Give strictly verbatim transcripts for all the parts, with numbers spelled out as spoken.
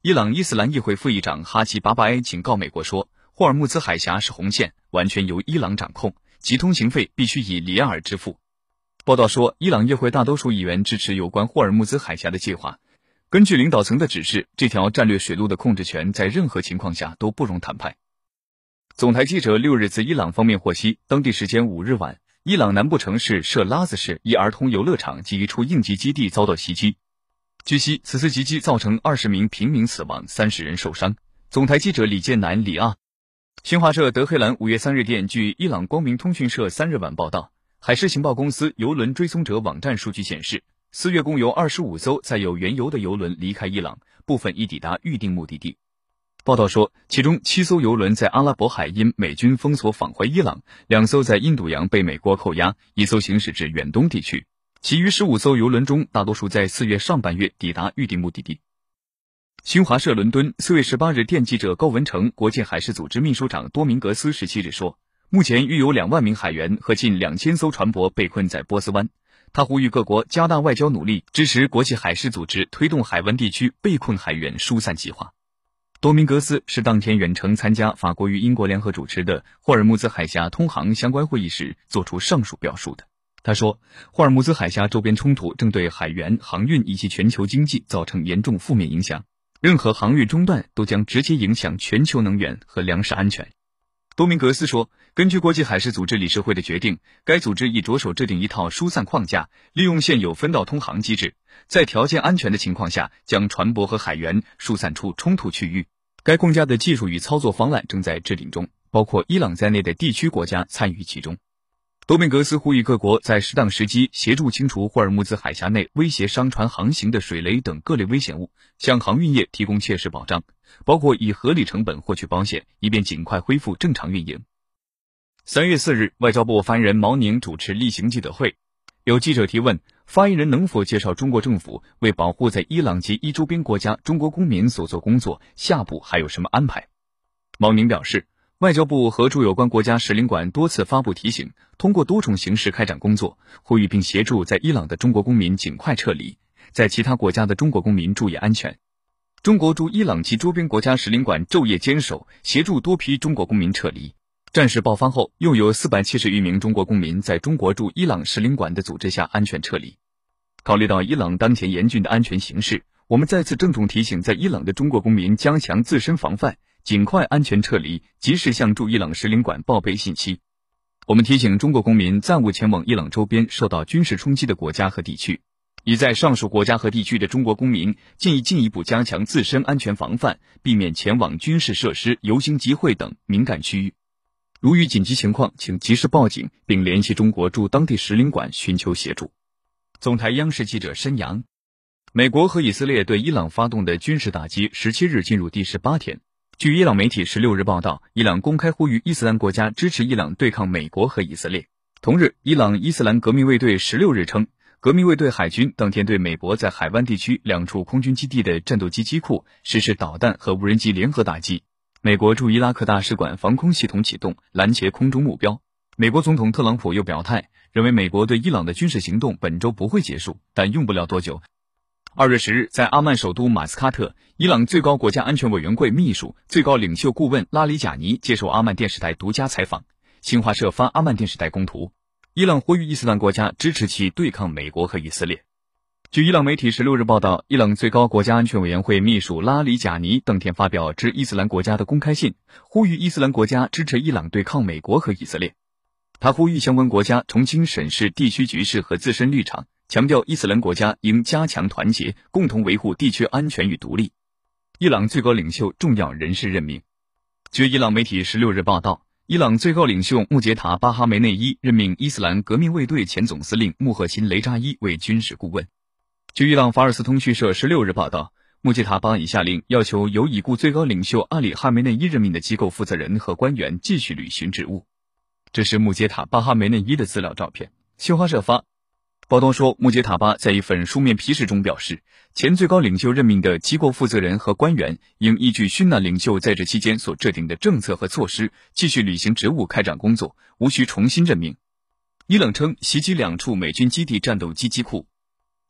伊朗伊斯兰议会副议长哈吉巴巴埃警告美国说，霍尔木兹海峡是红线，完全由伊朗掌控，其通行费必须以里亚尔支付。报道说，伊朗议会大多数议员支持有关霍尔木兹海峡的计划。根据领导层的指示，这条战略水路的控制权在任何情况下都不容谈判。总台记者六日自伊朗方面获悉，当地时间五日晚，伊朗南部城市设拉子市一儿童游乐场及一处应急基地遭到袭击。据悉，此次袭击造成二十名平民死亡，三十人受伤。总台记者李建南里亚。新华社德黑兰五月三日电，据伊朗光明通讯社三日晚报道，海事情报公司邮轮追踪者网站数据显示，四月共有二十五艘载有原油的油轮离开伊朗，部分已抵达预定目的地。报道说，其中七艘油轮在阿拉伯海因美军封锁返回伊朗，两艘在印度洋被美国扣押，一艘行驶至远东地区。其余十五艘油轮中，大多数在四月上半月抵达预定目的地。新华社伦敦四月十八日电记者高文成国际海事组织秘书长多明格斯十七日说，目前约有两万名海员和近两千艘船舶被困在波斯湾。他呼吁各国加大外交努力，支持国际海事组织推动海湾地区被困海员疏散计划。多明格斯是当天远程参加法国与英国联合主持的霍尔木兹海峡通航相关会议时做出上述表述的。他说，霍尔木兹海峡周边冲突正对海员、航运以及全球经济造成严重负面影响，任何航运中断都将直接影响全球能源和粮食安全。多明格斯说，根据国际海事组织理事会的决定，该组织已着手制定一套疏散框架，利用现有分道通航机制，在条件安全的情况下将船舶和海员疏散出冲突区域。该框架的技术与操作方案正在制定中，包括伊朗在内的地区国家参与其中。多明格斯呼吁各国在适当时机协助清除霍尔木兹海峡内威胁商船航行的水雷等各类危险物，向航运业提供切实保障，包括以合理成本获取保险，以便尽快恢复正常运营。三月四日，外交部发言人毛宁主持例行记者会，有记者提问，发言人能否介绍中国政府为保护在伊朗及伊周边国家中国公民所做工作，下步还有什么安排？毛宁表示，外交部和驻有关国家使领馆多次发布提醒，通过多种形式开展工作，呼吁并协助在伊朗的中国公民尽快撤离，在其他国家的中国公民注意安全。中国驻伊朗及周边国家使领馆昼夜坚守，协助多批中国公民撤离。战事爆发后，又有四百七十余名中国公民在中国驻伊朗使领馆的组织下安全撤离。考虑到伊朗当前严峻的安全形势，我们再次郑重提醒在伊朗的中国公民加强自身防范，尽快安全撤离，及时向驻伊朗使领馆报备信息。我们提醒中国公民暂勿前往伊朗周边受到军事冲击的国家和地区。已在上述国家和地区的中国公民建议进一步加强自身安全防范，避免前往军事设施、游行集会等敏感区域。如遇紧急情况，请及时报警，并联系中国驻当地使领馆寻求协助。总台央视记者申阳。美国和以色列对伊朗发动的军事打击十七日进入第十八天。据伊朗媒体十六日报道，伊朗公开呼吁伊斯兰国家支持伊朗对抗美国和以色列。同日，伊朗伊斯兰革命卫队十六日称，革命卫队海军当天对美国在海湾地区两处空军基地的战斗机机库实施导弹和无人机联合打击。美国驻伊拉克大使馆防空系统启动，拦截空中目标。美国总统特朗普又表态，认为美国对伊朗的军事行动本周不会结束，但用不了多久。二月十日，在阿曼首都马斯喀特，伊朗最高国家安全委员会秘书、最高领袖顾问拉里贾尼接受阿曼电视台独家采访。新华社发阿曼电视台公图，伊朗呼吁伊斯兰国家支持其对抗美国和以色列。据伊朗媒体十六日报道，伊朗最高国家安全委员会秘书拉里贾尼当天发表致伊斯兰国家的公开信，呼吁伊斯兰国家支持伊朗对抗美国和以色列。他呼吁相关国家重新审视地区局势和自身立场，强调伊斯兰国家应加强团结，共同维护地区安全与独立。伊朗最高领袖重要人事任命。据伊朗媒体十六日报道，伊朗最高领袖穆杰塔巴哈梅内伊任命伊斯兰革命卫队前总司令穆赫辛雷扎伊为军事顾问。据伊朗法尔斯通讯社十六日报道，穆杰塔巴已下令要求由已故最高领袖阿里哈梅内伊任命的机构负责人和官员继续履行职务。这是穆杰塔巴哈梅内伊的资料照片。新华社发报道说，穆杰塔巴在一份书面批示中表示，前最高领袖任命的机构负责人和官员应依据殉难领袖在职期间所制定的政策和措施，继续履行职务开展工作，无需重新任命。伊朗称袭击两处美军基地战斗机机库。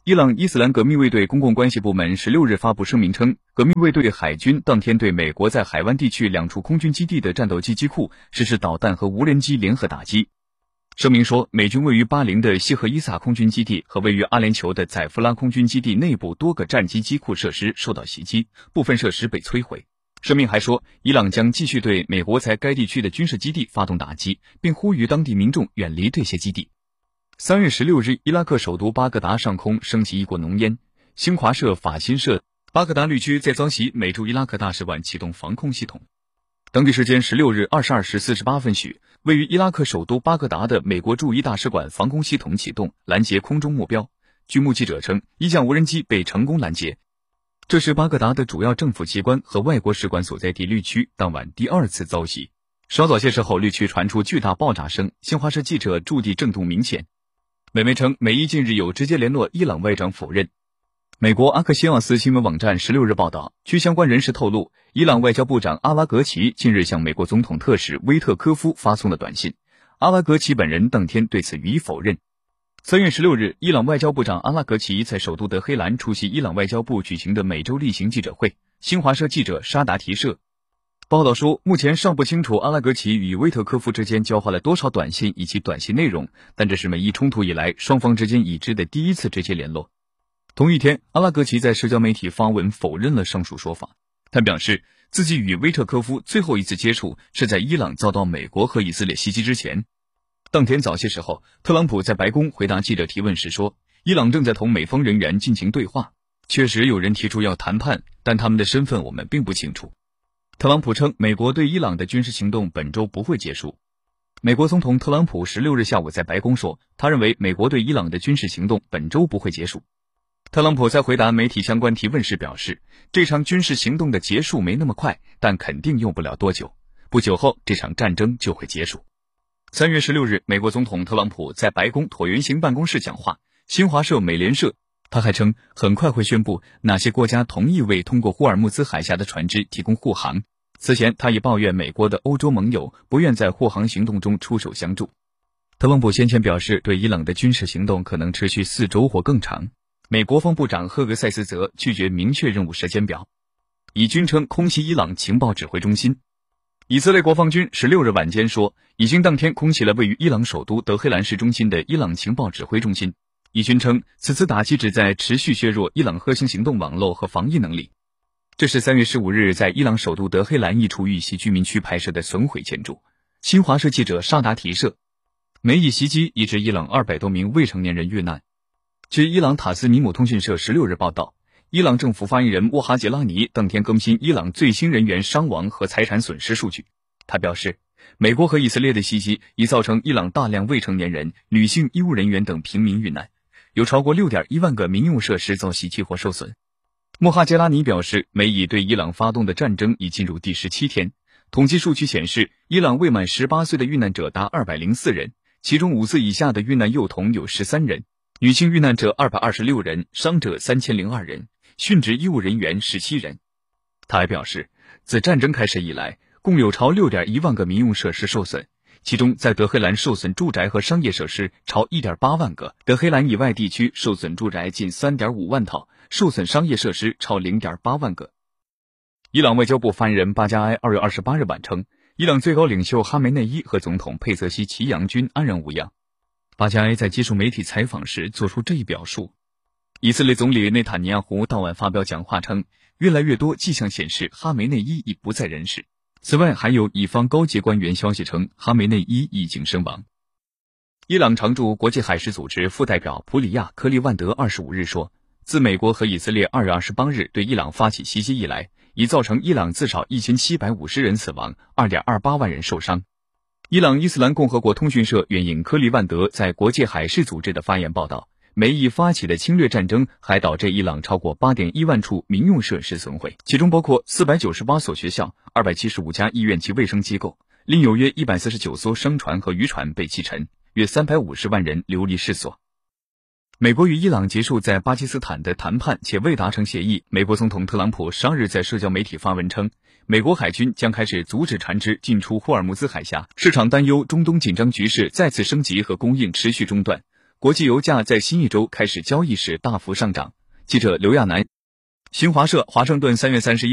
伊朗伊斯兰革命卫队公共关系部门十六日发布声明称，革命卫队海军当天对美国在海湾地区两处空军基地的战斗机机库实施导弹和无人机联合打击。声明说，美军位于巴林的西赫伊萨空军基地和位于阿联酋的宰夫拉空军基地内部多个战机机库设施受到袭击，部分设施被摧毁。声明还说，伊朗将继续对美国在该地区的军事基地发动打击，并呼吁当地民众远离这些基地。三月十六日，伊拉克首都巴格达上空升起一股浓烟。新华社、法新社，巴格达绿区在遭袭美驻伊拉克大使馆启动防空系统。当地时间十六日二十二时四十八分许，位于伊拉克首都巴格达的美国驻伊大使馆防空系统启动，拦截空中目标。据目击者称，一架无人机被成功拦截。这是巴格达的主要政府机关和外国使馆所在地绿区当晚第二次遭袭。稍早些时候，绿区传出巨大爆炸声，新华社记者驻地震动明显。美媒称，美伊近日有直接联络，伊朗外长否认。美国阿克西奥斯新闻网站十六日报道，据相关人士透露，伊朗外交部长阿拉格齐近日向美国总统特使威特科夫发送了短信，阿拉格齐本人当天对此予以否认。三月十六日，伊朗外交部长阿拉格齐在首都德黑兰出席伊朗外交部举行的每周例行记者会。新华社记者沙达提社报道说，目前尚不清楚阿拉格齐与威特科夫之间交换了多少短信以及短信内容，但这是美伊冲突以来双方之间已知的第一次直接联络。同一天，阿拉格齐在社交媒体发文否认了上述说法。他表示，自己与威特科夫最后一次接触是在伊朗遭到美国和以色列袭击之前。当天早些时候，特朗普在白宫回答记者提问时说，伊朗正在同美方人员进行对话，确实有人提出要谈判，但他们的身份我们并不清楚。特朗普称，美国对伊朗的军事行动本周不会结束。美国总统特朗普十六日下午在白宫说，他认为美国对伊朗的军事行动本周不会结束。特朗普在回答媒体相关提问时表示，这场军事行动的结束没那么快，但肯定用不了多久，不久后这场战争就会结束。三月十六日，美国总统特朗普在白宫椭圆形办公室讲话，新华社、美联社他还称，很快会宣布哪些国家同意为通过霍尔木兹海峡的船只提供护航。此前，他已抱怨美国的欧洲盟友不愿在护航行动中出手相助。特朗普先前表示，对伊朗的军事行动可能持续四周或更长。美国防部长赫格塞斯则拒绝明确任务时间表。以军称空袭伊朗情报指挥中心。以色列国防军十六日晚间说，已经当天空袭了位于伊朗首都德黑兰市中心的伊朗情报指挥中心。以军称，此次打击旨在持续削弱伊朗核心行动网络和防御能力。这是三月十五日在伊朗首都德黑兰一处遇袭居民区拍摄的损毁建筑。新华社记者沙达提社，美以袭击已致伊朗二百多名未成年人遇难。据伊朗塔斯尼姆通讯社十六日报道，伊朗政府发言人穆哈杰拉尼当天更新伊朗最新人员伤亡和财产损失数据。他表示，美国和以色列的袭击已造成伊朗大量未成年人、女性医务人员等平民遇难，有超过 六点一万个民用设施遭袭击或受损。穆哈杰拉尼表示，美以对伊朗发动的战争已进入第十七天，统计数据显示，伊朗未满十八岁的遇难者达二百零四人，其中五岁以下的遇难幼童有十三人，女性遇难者二百二十六人，伤者三千零二人，殉职医务人员十七人。他还表示，自战争开始以来，共有超 六点一万个民用设施受损，其中在德黑兰受损住宅和商业设施超 一点八万个，德黑兰以外地区受损住宅近 三点五万套，受损商业设施超 零点八万个。伊朗外交部发言人巴加埃二月二十八日晚称，伊朗最高领袖哈梅内伊和总统佩泽西齐扬军安然无恙。巴加埃在接受媒体采访时做出这一表述。以色列总理内塔尼亚胡当晚发表讲话称，越来越多迹象显示哈梅内伊已不在人世。此外，还有以方高级官员消息称，哈梅内伊已经身亡。伊朗常驻国际海事组织副代表普里亚·科利万德二十五日说，自美国和以色列二月二十八日对伊朗发起袭击以来，已造成伊朗至少一千七百五十人死亡， 二点二八万人受伤。伊朗伊斯兰共和国通讯社援引科利万德在国际海事组织的发言报道，美伊发起的侵略战争还导致伊朗超过 八点一万处民用设施损毁，其中包括四百九十八所学校、二百七十五家医院及卫生机构，另有约一百四十九艘商船和渔船被击沉，约三百五十万人流离失所。美国与伊朗结束在巴基斯坦的谈判且未达成协议，美国总统特朗普十二日在社交媒体发文称，美国海军将开始阻止船只进出霍尔木兹海峡，市场担忧中东紧张局势再次升级和供应持续中断。 国际油价在新一周开始交易时大幅上涨。记者刘亚楠，新华社华盛顿三月三十一